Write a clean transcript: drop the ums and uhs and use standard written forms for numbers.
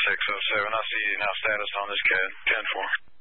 607, I'll see you now. Status on this CAD 10-4.